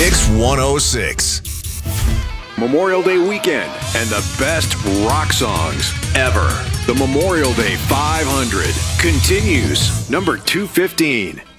Hicks 106. Memorial Day weekend and the best rock songs ever. The Memorial Day 500 continues. Number 215.